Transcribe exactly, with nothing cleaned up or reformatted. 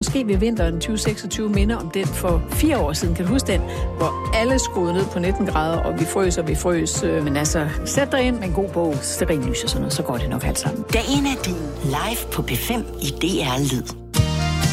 måske vil vinteren tyve seksogtyve minde om den for fire år siden. Kan du huske den? Hvor alle skruede ned på nitten grader, og vi frøs og vi frøs. Men altså, sæt dig ind med en god bog, stearinlys og sådan noget, så går det nok alt sammen. Dagen er din live på P fem i D R Lyd.